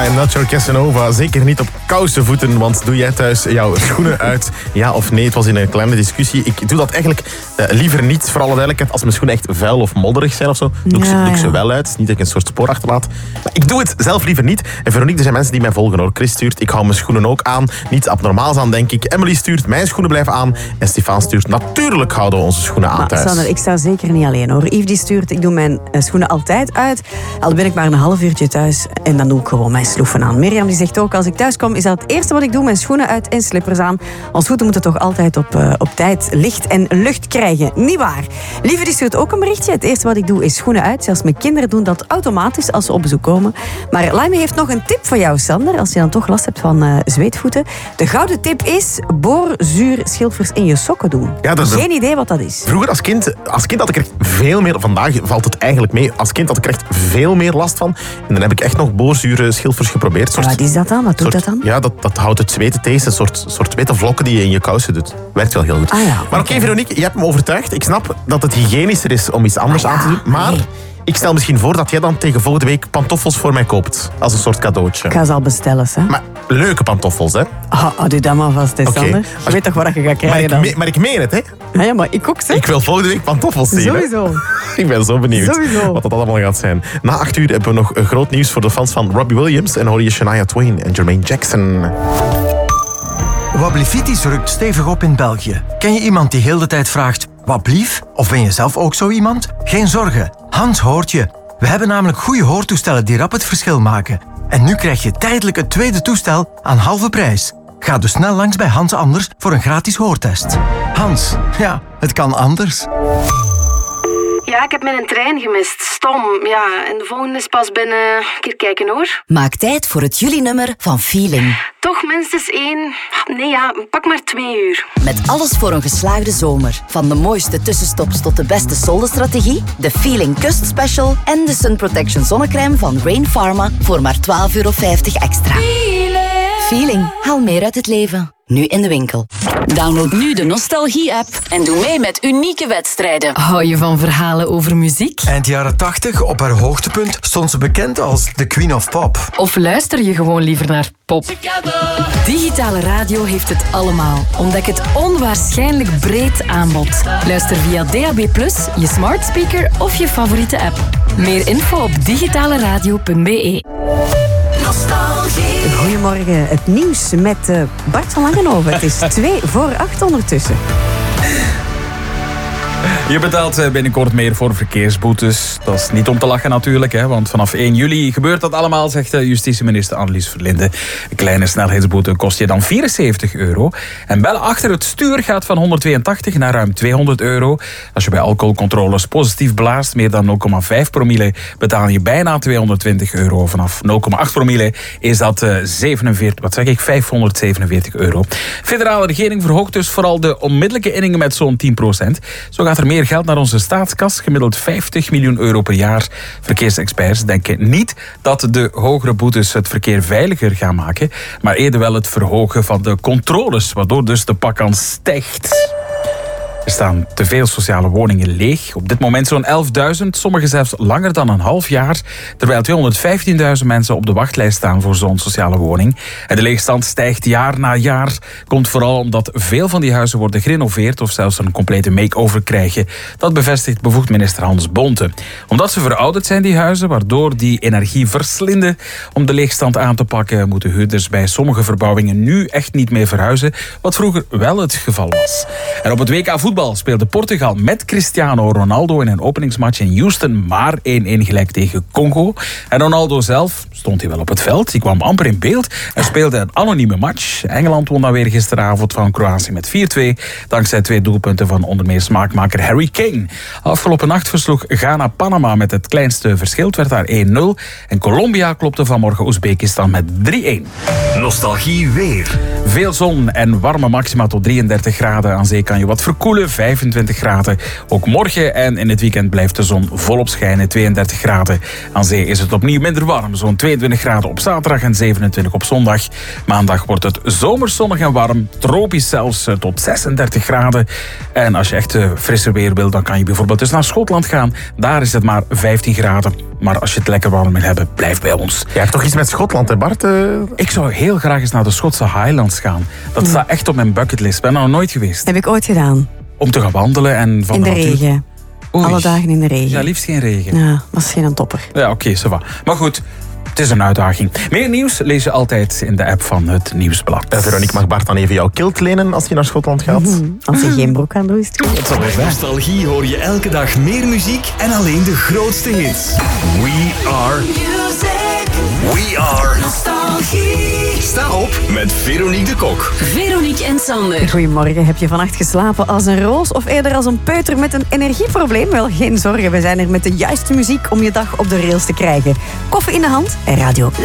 I'm not your Casanova. Zeker niet op kousenvoeten, want doe jij thuis jouw schoenen uit? Ja of nee? Het was in een kleine discussie. Ik doe dat eigenlijk liever niet, voor alle duidelijkheid. Als mijn schoenen echt vuil of modderig zijn of zo, doe ik ze wel uit. Niet dat ik een soort spoor achterlaat. Maar ik doe het zelf liever niet. En Veronique, er zijn mensen die mij volgen hoor. Chris stuurt, ik hou mijn schoenen ook aan. Niets abnormaals aan, denk ik. Emily stuurt, mijn schoenen blijven aan. En Stefan stuurt, natuurlijk houden we onze schoenen aan thuis. Sander, ik sta zeker niet alleen hoor. Yves die stuurt, ik doe mijn schoenen altijd uit. Al ben ik maar een half uurtje thuis en dan doe ik gewoon mijn sloeven aan. Mirjam die zegt ook, als ik thuis kom is dat het eerste wat ik doe, mijn schoenen uit en slippers aan. Ons voeten moeten toch altijd op tijd licht en lucht krijgen. Niet waar. Lieve die stuurt ook een berichtje. Het eerste wat ik doe is schoenen uit. Zelfs mijn kinderen doen dat automatisch als ze op bezoek komen. Maar Laimi heeft nog een tip voor jou, Sander. Als je dan toch last hebt van zweetvoeten. De gouden tip is boorzuurschilfers in je sokken doen. Ja, geen idee wat dat is. Vroeger als kind had ik er veel meer... Vandaag valt het eigenlijk mee. Als kind had ik er echt veel meer last van. En dan heb ik echt nog boorzuurschilfers geprobeerd. Wat is dat dan? Wat doet dat dan? Ja, dat houdt het zweten tegen. Een soort witte vlokken die je in je kousen doet. Werkt wel heel goed. Maar oké, Veronique, je hebt me overtuigd. Ik snap dat het hygiënischer is om iets anders aan te doen. Maar... Ik stel misschien voor dat jij dan tegen volgende week pantoffels voor mij koopt. Als een soort cadeautje. Ik ga ze al bestellen, hè. Maar leuke pantoffels, hè. Doe dat maar vast, hè, Sander. Je weet toch wat je gaat krijgen maar ik meen het, hè. Ja, maar ik ook, zeg. Ik wil volgende week pantoffels zien. Sowieso. Ik ben zo benieuwd wat dat allemaal gaat zijn. Na 8 uur hebben we nog groot nieuws voor de fans van Robbie Williams. En hoor je Shania Twain en Jermaine Jackson. Wablifitis rukt stevig op in België. Ken je iemand die heel de tijd vraagt... Wat blief? Of ben je zelf ook zo iemand? Geen zorgen, Hans hoort je. We hebben namelijk goede hoortoestellen die rap het verschil maken. En nu krijg je tijdelijk het tweede toestel aan halve prijs. Ga dus snel langs bij Hans Anders voor een gratis hoortest. Hans, ja, het kan anders. Ja, ik heb mijn trein gemist. Stom, ja. En de volgende is pas binnen... Een keer kijken, hoor. Maak tijd voor het juli-nummer van Feeling. Toch minstens 1... Nee, ja, pak maar 2 uur. Met alles voor een geslaagde zomer. Van de mooiste tussenstops tot de beste soldenstrategie, de Feeling Kust Special en de Sun Protection zonnecrème van Rain Pharma voor maar €12,50 extra. Feeling. Haal meer uit het leven. Nu in de winkel. Download nu de Nostalgie-app en doe mee met unieke wedstrijden. Hou je van verhalen over muziek? Eind jaren 80, op haar hoogtepunt, stond ze bekend als de Queen of Pop. Of luister je gewoon liever naar pop? Digitale radio heeft het allemaal. Ontdek het onwaarschijnlijk breed aanbod. Luister via DAB+, je smart speaker of je favoriete app. Meer info op digitaleradio.be. Goedemorgen, het nieuws met Bart van Langenhoven. Het is 7:45 ondertussen. Je betaalt binnenkort meer voor verkeersboetes. Dat is niet om te lachen natuurlijk, hè, want vanaf 1 juli gebeurt dat allemaal, zegt justitieminister Annelies Verlinde. Een kleine snelheidsboete kost je dan €74. En bellen achter het stuur gaat van €182 naar ruim €200. Als je bij alcoholcontroles positief blaast, meer dan 0,5 promille, betaal je bijna €220. Vanaf 0,8 promille is dat €547. Federale regering verhoogt dus vooral de onmiddellijke inningen met zo'n 10%. Zo gaat er meer geld naar onze staatskas, gemiddeld €50 miljoen per jaar. Verkeersexperts denken niet dat de hogere boetes het verkeer veiliger gaan maken, maar eerder wel het verhogen van de controles, waardoor dus de pakkans stijgt. Er staan te veel sociale woningen leeg. Op dit moment zo'n 11.000, sommige zelfs langer dan een half jaar. Terwijl 215.000 mensen op de wachtlijst staan voor zo'n sociale woning. En de leegstand stijgt jaar na jaar. Komt vooral omdat veel van die huizen worden gerenoveerd of zelfs een complete make-over krijgen. Dat bevestigt bevoegd minister Hans Bonte. Omdat ze verouderd zijn, die huizen, waardoor die energie verslinden. Om de leegstand aan te pakken moeten huurders bij sommige verbouwingen nu echt niet meer verhuizen. Wat vroeger wel het geval was. En op het WK voetbal speelde Portugal met Cristiano Ronaldo in een openingsmatch in Houston maar 1-1 gelijk tegen Congo. En Ronaldo zelf stond hij wel op het veld. Die kwam amper in beeld en speelde een anonieme match. Engeland won dan weer gisteravond van Kroatië met 4-2. Dankzij 2 doelpunten van onder meer smaakmaker Harry Kane. Afgelopen nacht versloeg Ghana Panama met het kleinste verschil. Het werd daar 1-0. En Colombia klopte vanmorgen Oezbekistan met 3-1. Nostalgie weer. Veel zon en warme maxima tot 33 graden. Aan zee kan je wat verkoelen, 25 graden. Ook morgen en in het weekend blijft de zon volop schijnen, 32 graden. Aan zee is het opnieuw minder warm, zo'n 22 graden op zaterdag en 27 op zondag. Maandag wordt het zomerzonnig en warm, tropisch zelfs tot 36 graden. En als je echt frisser weer wil, dan kan je bijvoorbeeld eens naar Schotland gaan. Daar is het maar 15 graden. Maar als je het lekker warm wil hebben, blijf bij ons. Jij hebt toch iets met Schotland, hè Bart? Ik zou heel graag eens naar de Schotse Highlands gaan. Dat staat echt op mijn bucketlist. Ik ben er nog nooit geweest. Heb ik ooit gedaan. Om te gaan wandelen en van In de regen. Oei. Alle dagen in de regen. Ja, liefst geen regen. Ja, dat is geen topper. Ja, oké, ça va. Maar goed, het is een uitdaging. Meer nieuws lees je altijd in de app van het Nieuwsblad. Veronique, mag Bart dan even jouw kilt lenen als je naar Schotland gaat? Als je geen broek aan doet, is het goed. Bij Nostalgie hoor je elke dag meer muziek en alleen de grootste hits. We are Nostalgie. Sta op met Veronique de Kok. Veronique en Sander. Goedemorgen. Heb je vannacht geslapen als een roos of eerder als een peuter met een energieprobleem? Wel, geen zorgen. We zijn er met de juiste muziek om je dag op de rails te krijgen. Koffie in de hand en radio